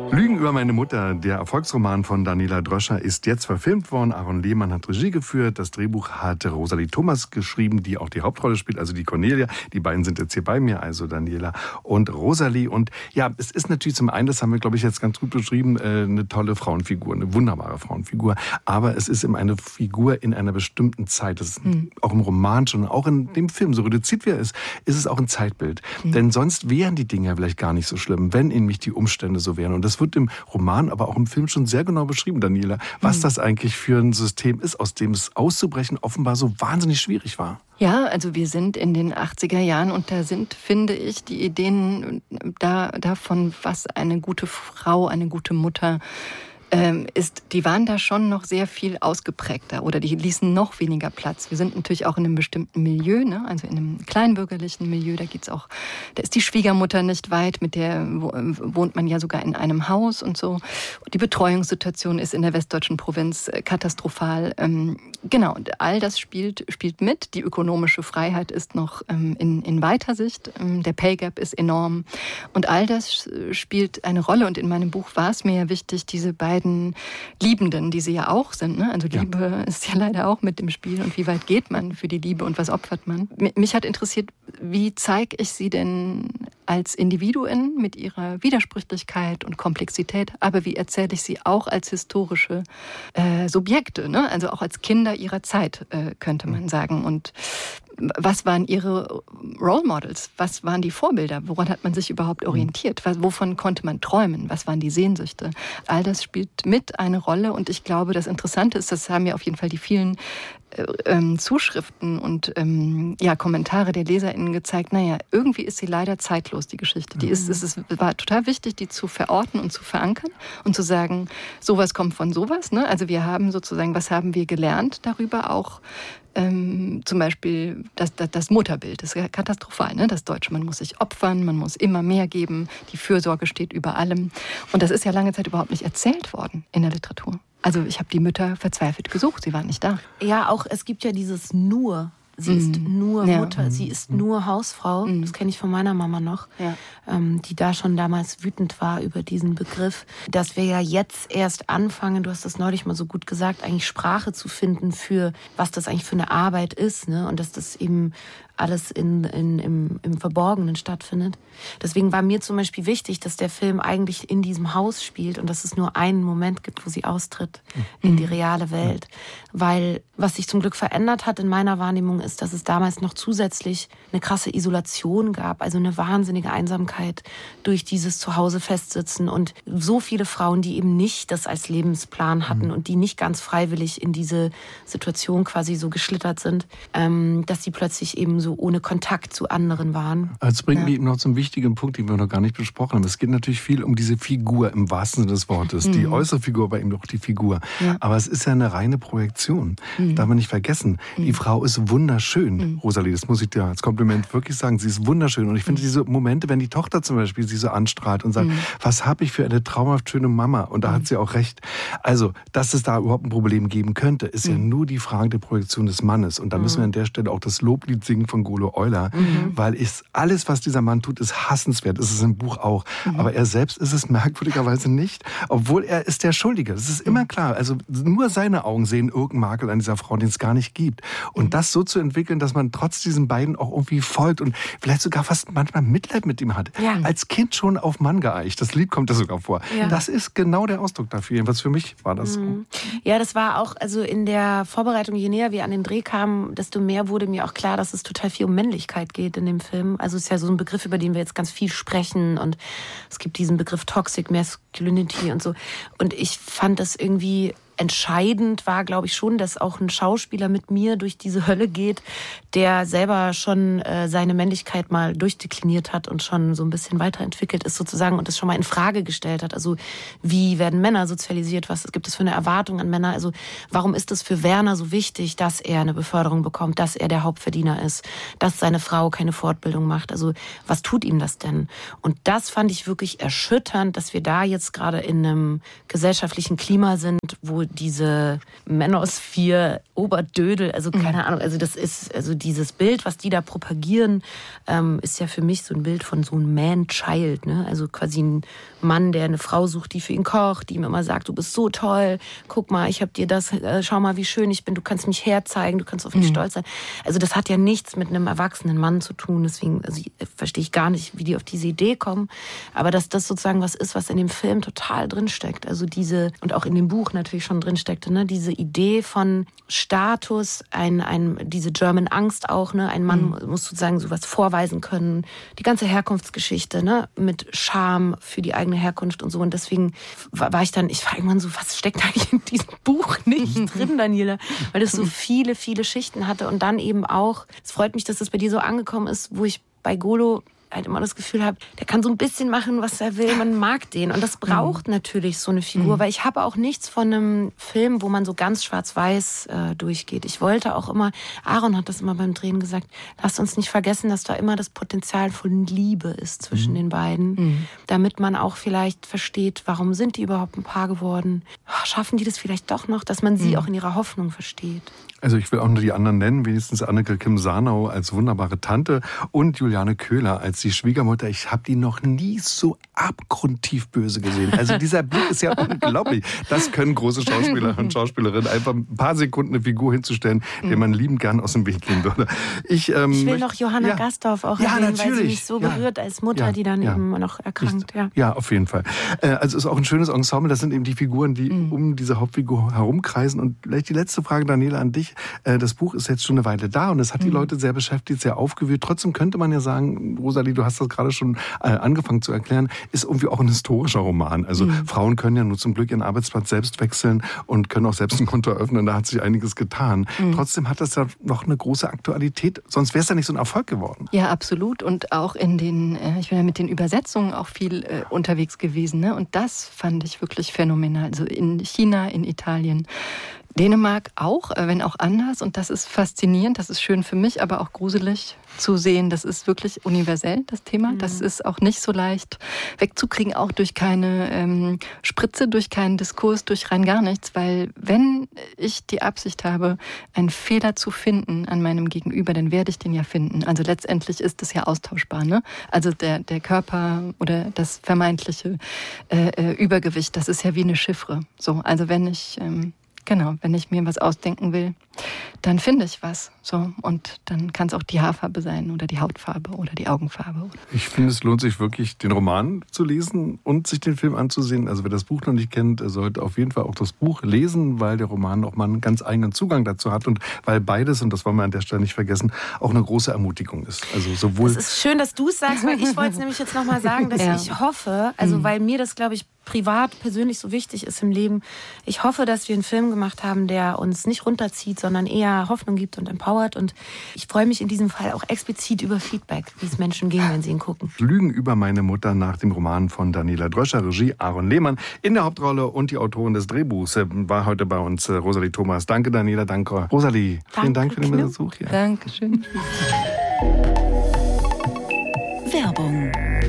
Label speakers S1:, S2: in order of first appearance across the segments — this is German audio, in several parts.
S1: Lügen über meine Mutter, der Erfolgsroman von Daniela Dröscher, ist jetzt verfilmt worden. Aaron Lehmann hat Regie geführt. Das Drehbuch hat Rosalie Thomas geschrieben, die auch die Hauptrolle spielt, also die Cornelia. Die beiden sind jetzt hier bei mir, also Daniela und Rosalie. Und ja, es ist natürlich zum einen, das haben wir, glaube ich, jetzt ganz gut beschrieben, eine tolle Frauenfigur, eine wunderbare Frauenfigur. Aber es ist eben eine Figur in einer bestimmten Zeit. Das ist auch im Roman schon, auch in dem Film, so reduziert wie er ist es auch ein Zeitbild. Denn sonst wären die Dinge vielleicht gar nicht so schlimm, wenn nämlich die Umstände so wären. Und das wird im Roman, aber auch im Film schon sehr genau beschrieben, Daniela, was das eigentlich für ein System ist, aus dem es auszubrechen offenbar so wahnsinnig schwierig war.
S2: Ja, also wir sind in den 80er Jahren und da sind, finde ich, die Ideen davon, was eine gute Frau, eine gute Mutter ist, die waren da schon noch sehr viel ausgeprägter oder die ließen noch weniger Platz. Wir sind natürlich auch in einem bestimmten Milieu, ne? Also in einem kleinbürgerlichen Milieu, da ist die Schwiegermutter nicht weit, mit der wohnt man ja sogar in einem Haus und so. Die Betreuungssituation ist in der westdeutschen Provinz katastrophal. Genau, und all das spielt mit. Die ökonomische Freiheit ist noch in weiter Sicht. Der Pay Gap ist enorm. Und all das spielt eine Rolle. Und in meinem Buch war es mir ja wichtig, diese beiden Liebenden, die sie ja auch sind, ne? Also Liebe ist ja leider auch mit dem Spiel. Und wie weit geht man für die Liebe und was opfert man? Mich hat interessiert, wie zeige ich sie denn als Individuen mit ihrer Widersprüchlichkeit und Komplexität, aber wie erzähle ich sie auch als historische Subjekte, ne? Also auch als Kinder ihrer Zeit, könnte man sagen. Und was waren ihre Role Models? Was waren die Vorbilder? Woran hat man sich überhaupt orientiert? Wovon konnte man träumen? Was waren die Sehnsüchte? All das spielt mit eine Rolle. Und ich glaube, das Interessante ist, das haben ja auf jeden Fall die vielen Zuschriften und Kommentare der LeserInnen gezeigt, irgendwie ist sie leider zeitlos, die Geschichte. Es war total wichtig, die zu verorten und zu verankern und zu sagen, sowas kommt von sowas. Ne? Also wir haben sozusagen, was haben wir gelernt darüber auch, zum Beispiel das Mutterbild ist ja katastrophal, ne? Das Deutsche, man muss sich opfern, man muss immer mehr geben, die Fürsorge steht über allem. Und das ist ja lange Zeit überhaupt nicht erzählt worden in der Literatur. Also ich habe die Mütter verzweifelt gesucht, sie waren nicht da.
S3: Ja, auch es gibt ja dieses nur. Sie ist nur Mutter, sie ist nur Hausfrau. Das kenne ich von meiner Mama noch, die da schon damals wütend war über diesen Begriff. Dass wir ja jetzt erst anfangen, du hast das neulich mal so gut gesagt, eigentlich Sprache zu finden für, was das eigentlich für eine Arbeit ist, ne? Und dass das eben alles im Verborgenen stattfindet. Deswegen war mir zum Beispiel wichtig, dass der Film eigentlich in diesem Haus spielt und dass es nur einen Moment gibt, wo sie austritt in die reale Welt. Weil was sich zum Glück verändert hat in meiner Wahrnehmung ist, dass es damals noch zusätzlich eine krasse Isolation gab, also eine wahnsinnige Einsamkeit durch dieses Zuhause festsitzen und so viele Frauen, die eben nicht das als Lebensplan hatten und die nicht ganz freiwillig in diese Situation quasi so geschlittert sind, dass sie plötzlich eben so ohne Kontakt zu anderen waren.
S1: Das bringt mich eben noch zum wichtigen Punkt, den wir noch gar nicht besprochen haben. Es geht natürlich viel um diese Figur im wahrsten Sinne des Wortes. Die äußere Figur, aber eben doch die Figur. Ja. Aber es ist ja eine reine Projektion. Darf man nicht vergessen. Die Frau ist wunderschön. Rosalie, das muss ich dir als Kompliment wirklich sagen. Sie ist wunderschön. Und ich finde diese Momente, wenn die Tochter zum Beispiel sie so anstrahlt und sagt, was habe ich für eine traumhaft schöne Mama? Und da hat sie auch recht. Also, dass es da überhaupt ein Problem geben könnte, ist ja nur die Frage der Projektion des Mannes. Und da müssen wir an der Stelle auch das Loblied singen von Golo Euler, weil alles, was dieser Mann tut, ist hassenswert. Das ist im Buch auch. Aber er selbst ist es merkwürdigerweise nicht, obwohl er ist der Schuldige. Das ist immer klar. Also nur seine Augen sehen irgendeinen Makel an dieser Frau, den es gar nicht gibt. Und das so zu entwickeln, dass man trotz diesen beiden auch irgendwie folgt und vielleicht sogar fast manchmal Mitleid mit ihm hat. Ja. Als Kind schon auf Mann geeicht. Das Lied kommt da sogar vor. Ja. Das ist genau der Ausdruck dafür. Jedenfalls für mich war das so.
S3: Ja, das war auch, also in der Vorbereitung, je näher wir an den Dreh kamen, desto mehr wurde mir auch klar, dass es total viel um Männlichkeit geht in dem Film. Also es ist ja so ein Begriff, über den wir jetzt ganz viel sprechen und es gibt diesen Begriff Toxic Masculinity und so. Und ich fand das irgendwie entscheidend war, glaube ich, schon, dass auch ein Schauspieler mit mir durch diese Hölle geht, der selber schon seine Männlichkeit mal durchdekliniert hat und schon so ein bisschen weiterentwickelt ist sozusagen und das schon mal in Frage gestellt hat. Also wie werden Männer sozialisiert? Was gibt es für eine Erwartung an Männer? Also warum ist es für Werner so wichtig, dass er eine Beförderung bekommt, dass er der Hauptverdiener ist, dass seine Frau keine Fortbildung macht? Also was tut ihm das denn? Und das fand ich wirklich erschütternd, dass wir da jetzt gerade in einem gesellschaftlichen Klima sind, wo diese Manosphere, Oberdödel, also keine Ahnung, also das ist, also dieses Bild, was die da propagieren, ist ja für mich so ein Bild von so einem Man-Child, ne? Also quasi ein Mann, der eine Frau sucht, die für ihn kocht, die ihm immer sagt, du bist so toll, guck mal, ich hab dir das, schau mal, wie schön ich bin, du kannst mich herzeigen, du kannst auf mich stolz sein. Also das hat ja nichts mit einem erwachsenen Mann zu tun, deswegen verstehe ich gar nicht, wie die auf diese Idee kommen, aber dass das sozusagen was ist, was in dem Film total drinsteckt, also diese, und auch in dem Buch natürlich schon drinsteckte, ne, diese Idee von Status, diese German Angst auch, ne, ein Mann muss sozusagen sowas vorweisen können, die ganze Herkunftsgeschichte, ne, mit Scham für die eigene Herkunft und so, und deswegen war ich irgendwann so, was steckt eigentlich in diesem Buch nicht drin, Daniela, weil es so viele, viele Schichten hatte und dann eben auch, es freut mich, dass das bei dir so angekommen ist, wo ich bei Golo halt immer das Gefühl habe, der kann so ein bisschen machen, was er will, man mag den. Und das braucht natürlich so eine Figur, weil ich habe auch nichts von einem Film, wo man so ganz schwarz-weiß durchgeht. Ich wollte auch immer, Aaron hat das immer beim Drehen gesagt, lasst uns nicht vergessen, dass da immer das Potenzial von Liebe ist zwischen den beiden, damit man auch vielleicht versteht, warum sind die überhaupt ein Paar geworden? Schaffen die das vielleicht doch noch, dass man sie auch in ihrer Hoffnung versteht?
S1: Also ich will auch nur die anderen nennen, wenigstens Anneke Kim-Sarnau als wunderbare Tante und Juliane Köhler als die Schwiegermutter. Ich habe die noch nie so abgrundtief böse gesehen. Also dieser Blick ist ja unglaublich. Das können große Schauspieler und Schauspielerinnen, einfach ein paar Sekunden eine Figur hinzustellen, der man liebend gern aus dem Weg gehen würde. Ich will
S3: noch Johanna Gastorf auch erwähnen, weil sie mich so berührt als Mutter, die dann eben noch erkrankt. Ja,
S1: auf jeden Fall. Also es ist auch ein schönes Ensemble. Das sind eben die Figuren, die um diese Hauptfigur herumkreisen. Und vielleicht die letzte Frage, Daniela, an dich. Das Buch ist jetzt schon eine Weile da und es hat die Leute sehr beschäftigt, sehr aufgewühlt. Trotzdem könnte man ja sagen, Rosalie, du hast das gerade schon angefangen zu erklären, ist irgendwie auch ein historischer Roman. Also Frauen können ja nur zum Glück ihren Arbeitsplatz selbst wechseln und können auch selbst ein Konto eröffnen. Da hat sich einiges getan. Trotzdem hat das ja noch eine große Aktualität. Sonst wäre es ja nicht so ein Erfolg geworden.
S2: Ja, absolut. Und auch ich bin ja mit den Übersetzungen auch viel unterwegs gewesen. Ne? Und das fand ich wirklich phänomenal. Also in China, in Italien, Dänemark auch, wenn auch anders. Und das ist faszinierend, das ist schön für mich, aber auch gruselig zu sehen. Das ist wirklich universell, das Thema. Das ist auch nicht so leicht wegzukriegen, auch durch keine Spritze, durch keinen Diskurs, durch rein gar nichts. Weil wenn ich die Absicht habe, einen Fehler zu finden an meinem Gegenüber, dann werde ich den ja finden. Also letztendlich ist das ja austauschbar, ne? Also der Körper oder das vermeintliche Übergewicht, das ist ja wie eine Chiffre. So, also wenn ich mir was ausdenken will, dann finde ich was. So, und dann kann es auch die Haarfarbe sein oder die Hautfarbe oder die Augenfarbe.
S1: Ich finde, es lohnt sich wirklich, den Roman zu lesen und sich den Film anzusehen. Also wer das Buch noch nicht kennt, sollte auf jeden Fall auch das Buch lesen, weil der Roman auch mal einen ganz eigenen Zugang dazu hat und weil beides, und das wollen wir an der Stelle nicht vergessen, auch eine große Ermutigung ist. Also sowohl.
S3: Es ist schön, dass du es sagst, weil ich wollte es nämlich jetzt nochmal sagen, dass ich hoffe, also weil mir das, glaube ich, privat, persönlich so wichtig ist im Leben. Ich hoffe, dass wir einen Film gemacht haben, der uns nicht runterzieht, sondern eher Hoffnung gibt und empowert. Und ich freue mich in diesem Fall auch explizit über Feedback, wie es Menschen ging, wenn sie ihn gucken.
S1: Lügen über meine Mutter nach dem Roman von Daniela Dröscher, Regie Aaron Lehmann. In der Hauptrolle und die Autorin des Drehbuchs war heute bei uns Rosalie Thomas. Danke Daniela, danke Rosalie. Vielen Dank für den Besuch hier.
S2: Dankeschön.
S4: Werbung.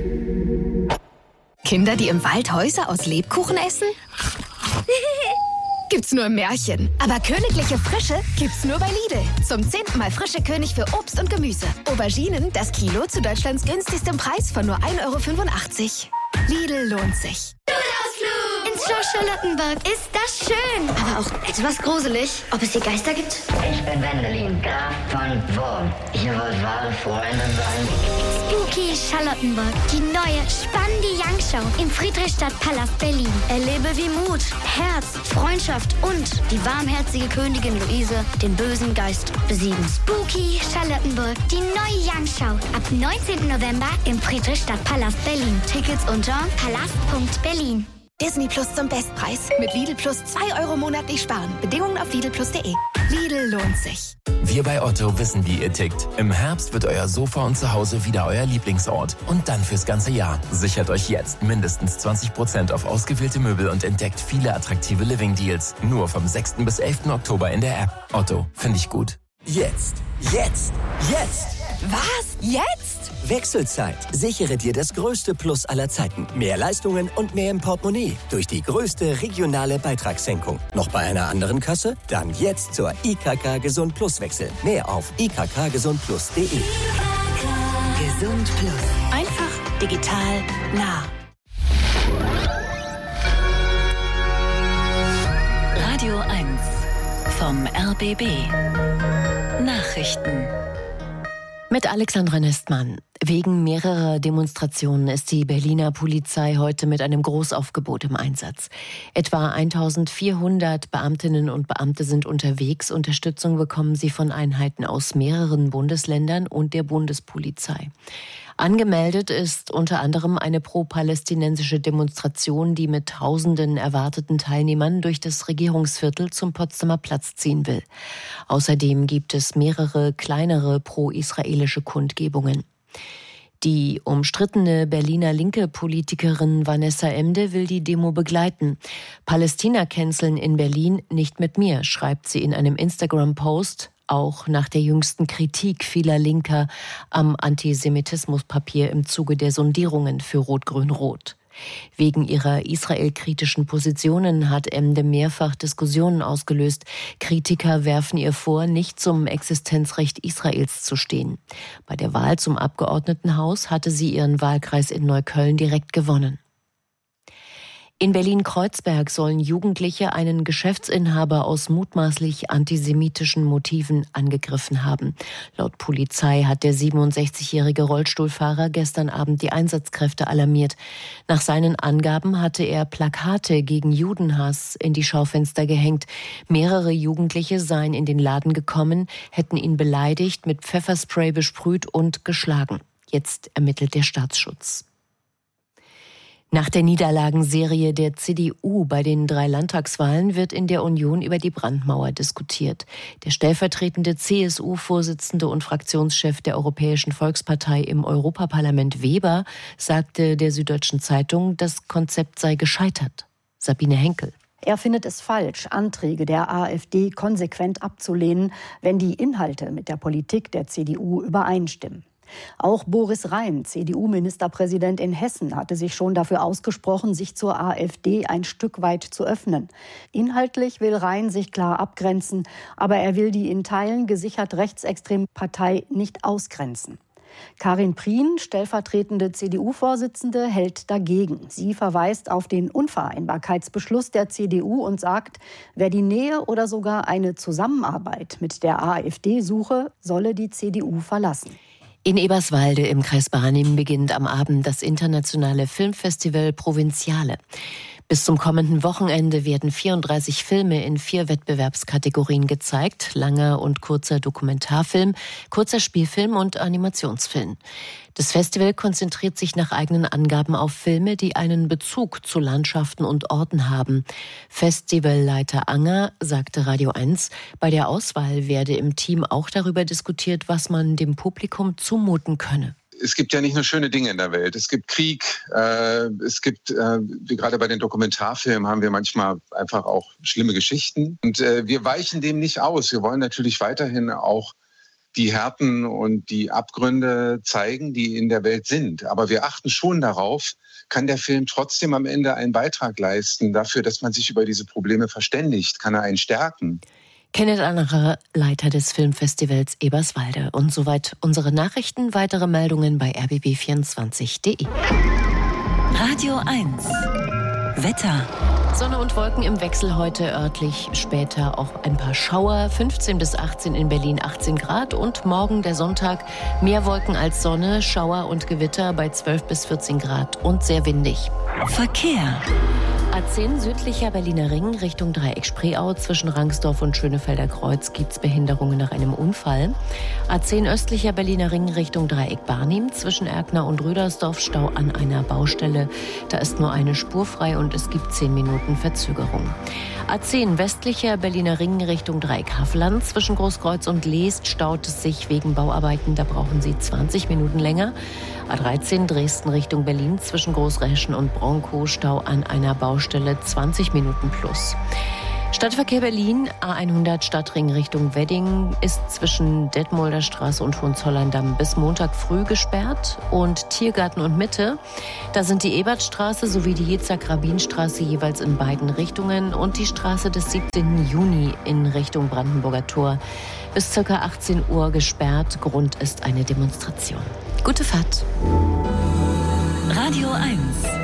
S4: Kinder, die im Wald Häuser aus Lebkuchen essen? Gibt's nur im Märchen. Aber königliche Frische gibt's nur bei Lidl. Zum 10. Mal frische König für Obst und Gemüse. Auberginen, das Kilo zu Deutschlands günstigstem Preis von nur 1,85 €. Lidl lohnt sich.
S5: Ins Schloss Charlottenburg. Ist das schön. Aber auch etwas gruselig. Ob es hier Geister gibt?
S6: Ich bin Wendelin, Graf von Wurm. Ihr wollt wahre Freunde sein.
S5: Spooky Charlottenburg. Die neue, spannende Young-Show im Friedrichstadtpalast Berlin. Erlebe, wie Mut, Herz, Freundschaft und die warmherzige Königin Luise den bösen Geist besiegen. Spooky Charlottenburg. Die neue Young-Show. Ab 19. November im Friedrichstadtpalast Berlin. Tickets unter palast.berlin.
S4: Disney Plus zum Bestpreis. Mit Lidl Plus 2 € monatlich sparen. Bedingungen auf lidlplus.de. Lidl lohnt sich.
S7: Wir bei Otto wissen, wie ihr tickt. Im Herbst wird euer Sofa und Zuhause wieder euer Lieblingsort. Und dann fürs ganze Jahr. Sichert euch jetzt mindestens 20% auf ausgewählte Möbel und entdeckt viele attraktive Living-Deals. Nur vom 6. bis 11. Oktober in der App. Otto, finde ich gut.
S8: Jetzt Was? Jetzt?
S9: Wechselzeit. Sichere dir das größte Plus aller Zeiten. Mehr Leistungen und mehr im Portemonnaie. Durch die größte regionale Beitragssenkung. Noch bei einer anderen Kasse? Dann jetzt zur IKK Gesund Plus wechseln. Mehr auf ikkgesundplus.de.
S8: Gesund Plus. Einfach, digital, nah.
S10: Radio 1 vom RBB. Nachrichten.
S11: Mit Alexandra Nestmann. Wegen mehrerer Demonstrationen ist die Berliner Polizei heute mit einem Großaufgebot im Einsatz. Etwa 1400 Beamtinnen und Beamte sind unterwegs. Unterstützung bekommen sie von Einheiten aus mehreren Bundesländern und der Bundespolizei. Angemeldet ist unter anderem eine pro-palästinensische Demonstration, die mit tausenden erwarteten Teilnehmern durch das Regierungsviertel zum Potsdamer Platz ziehen will. Außerdem gibt es mehrere kleinere pro-israelische Kundgebungen. Die umstrittene Berliner linke Politikerin Vanessa Emde will die Demo begleiten. Palästina canceln in Berlin nicht mit mir, schreibt sie in einem Instagram-Post. Auch nach der jüngsten Kritik vieler Linker am Antisemitismuspapier im Zuge der Sondierungen für Rot-Grün-Rot. Wegen ihrer israelkritischen Positionen hat Emde mehrfach Diskussionen ausgelöst. Kritiker werfen ihr vor, nicht zum Existenzrecht Israels zu stehen. Bei der Wahl zum Abgeordnetenhaus hatte sie ihren Wahlkreis in Neukölln direkt gewonnen. In Berlin-Kreuzberg sollen Jugendliche einen Geschäftsinhaber aus mutmaßlich antisemitischen Motiven angegriffen haben. Laut Polizei hat der 67-jährige Rollstuhlfahrer gestern Abend die Einsatzkräfte alarmiert. Nach seinen Angaben hatte er Plakate gegen Judenhass in die Schaufenster gehängt. Mehrere Jugendliche seien in den Laden gekommen, hätten ihn beleidigt, mit Pfefferspray besprüht und geschlagen. Jetzt ermittelt der Staatsschutz. Nach der Niederlagenserie der CDU bei den 3 Landtagswahlen wird in der Union über die Brandmauer diskutiert. Der stellvertretende CSU-Vorsitzende und Fraktionschef der Europäischen Volkspartei im Europaparlament Weber sagte der Süddeutschen Zeitung, das Konzept sei gescheitert. Sabine Henkel.
S12: Er findet es falsch, Anträge der AfD konsequent abzulehnen, wenn die Inhalte mit der Politik der CDU übereinstimmen. Auch Boris Rhein, CDU-Ministerpräsident in Hessen, hatte sich schon dafür ausgesprochen, sich zur AfD ein Stück weit zu öffnen. Inhaltlich will Rhein sich klar abgrenzen, aber er will die in Teilen gesichert rechtsextreme Partei nicht ausgrenzen. Karin Prien, stellvertretende CDU-Vorsitzende, hält dagegen. Sie verweist auf den Unvereinbarkeitsbeschluss der CDU und sagt, wer die Nähe oder sogar eine Zusammenarbeit mit der AfD suche, solle die CDU verlassen.
S11: In Eberswalde im Kreis Barnim beginnt am Abend das internationale Filmfestival Provinziale. Bis zum kommenden Wochenende werden 34 Filme in 4 Wettbewerbskategorien gezeigt: langer und kurzer Dokumentarfilm, kurzer Spielfilm und Animationsfilm. Das Festival konzentriert sich nach eigenen Angaben auf Filme, die einen Bezug zu Landschaften und Orten haben. Festivalleiter Anger sagte Radio 1, bei der Auswahl werde im Team auch darüber diskutiert, was man dem Publikum zumuten könne.
S13: Es gibt ja nicht nur schöne Dinge in der Welt. Es gibt Krieg, es gibt, wie gerade bei den Dokumentarfilmen, haben wir manchmal einfach auch schlimme Geschichten. Und wir weichen dem nicht aus. Wir wollen natürlich weiterhin auch die Härten und die Abgründe zeigen, die in der Welt sind. Aber wir achten schon darauf, kann der Film trotzdem am Ende einen Beitrag leisten dafür, dass man sich über diese Probleme verständigt? Kann er einen stärken?
S11: Kenneth Annerer, Leiter des Filmfestivals Eberswalde. Und soweit unsere Nachrichten. Weitere Meldungen bei rbb24.de.
S10: Radio 1. Wetter.
S11: Sonne und Wolken im Wechsel heute, örtlich später auch ein paar Schauer. 15 bis 18 in Berlin, 18 Grad. Und morgen der Sonntag, mehr Wolken als Sonne, Schauer und Gewitter bei 12 bis 14 Grad und sehr windig.
S10: Verkehr.
S11: A10 südlicher Berliner Ring Richtung Dreieck-Spreeau. Zwischen Rangsdorf und Schönefelder Kreuz gibt es Behinderungen nach einem Unfall. A10 östlicher Berliner Ring Richtung Dreieck-Barnim. Zwischen Erkner und Rüdersdorf Stau an einer Baustelle. Da ist nur eine Spur frei und es gibt 10 Minuten Verzögerung. A10 westlicher Berliner Ring Richtung Dreieck-Havelland. Zwischen Großkreuz und Leest staut es sich wegen Bauarbeiten. Da brauchen Sie 20 Minuten länger. A13 Dresden Richtung Berlin zwischen Großräschen und Bronkow Stau an einer Baustelle 20 Minuten plus. Stadtverkehr Berlin, A100 Stadtring Richtung Wedding ist zwischen Detmolder Straße und Hohenzollern-Damm bis Montag früh gesperrt. Und Tiergarten und Mitte, da sind die Ebertstraße sowie die Jitzak-Rabin-Straße jeweils in beiden Richtungen und die Straße des 17. Juni in Richtung Brandenburger Tor bis ca. 18 Uhr gesperrt. Grund ist eine Demonstration. Gute Fahrt.
S10: Radio 1.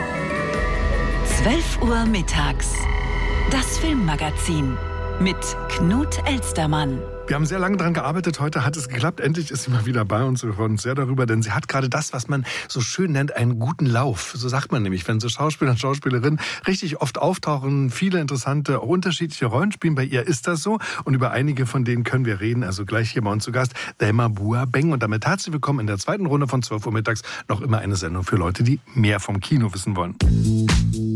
S10: 12 Uhr mittags. Das Filmmagazin mit Knut Elstermann.
S1: Wir haben sehr lange daran gearbeitet. Heute hat es geklappt. Endlich ist sie mal wieder bei uns. Wir freuen uns sehr darüber, denn sie hat gerade das, was man so schön nennt, einen guten Lauf. So sagt man nämlich, wenn so Schauspieler und Schauspielerinnen richtig oft auftauchen, viele interessante, unterschiedliche Rollen spielen. Bei ihr ist das so. Und über einige von denen können wir reden. Also gleich hier bei uns zu Gast, Thelma Buah-Beng. Und damit herzlich willkommen in der zweiten Runde von 12 Uhr mittags. Noch immer eine Sendung für Leute, die mehr vom Kino wissen wollen.